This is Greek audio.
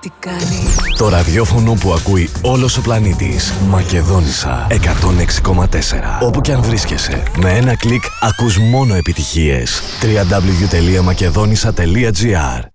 τι κάνει. Το ραδιόφωνο που ακούει όλος ο πλανήτης. Μακεδόνισσα 106,4. Όπου κι αν βρίσκεσαι, με ένα κλικ ακούς μόνο επιτυχίες. www.makedonissa.gr